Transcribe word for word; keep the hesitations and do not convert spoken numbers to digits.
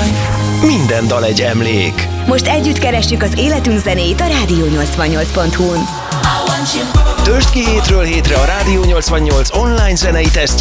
Minden dal egy emlék. Most együtt keressük az életünk zenéit a Rádió nyolcvannyolc pont hu-n. Töltsd ki hétről hétre a Rádió nyolcvannyolc online zenei teszt